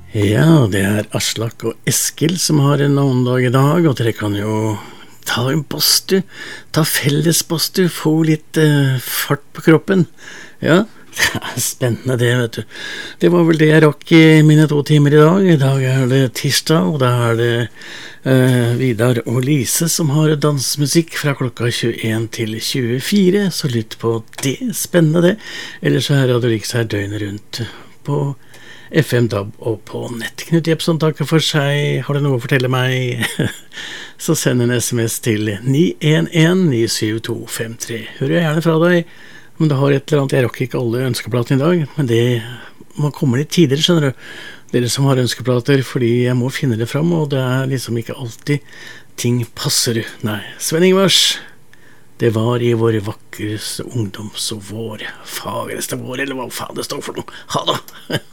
Ja, det Aslak og Eskil som har en navnedag I dag, og dere kan jo ta en badstue, ta felles badstue, få litt fart på kroppen. Ja, det spennende det, vet du. Det var vel det jeg rakk I mine 2 timer I dag. I dag det tirsdag, og da det Vidar og Lise som har dansmusikk fra klokka 21 til 24, så lytt på det, spennende det. Ellers så Radio Riks her døgnet rundt på FM DAB og på nett. Knut Jepson takker for seg. Har du noe å fortelle meg? Så send en SMS til 911-97253. Hører jeg gjerne fra deg om du har et eller annet. Jeg rakk ikke alle ønskeplaten I dag, men det må komme litt tidligere, skjønner du. Dere som har ønskeplater, fordi jeg må finne det fram, og det liksom ikke alltid ting passer. Nei, Sven Ingvars, det var I vår vakreste ungdoms- og vår fagreste vår, eller hva faen det står for noe. Ha det!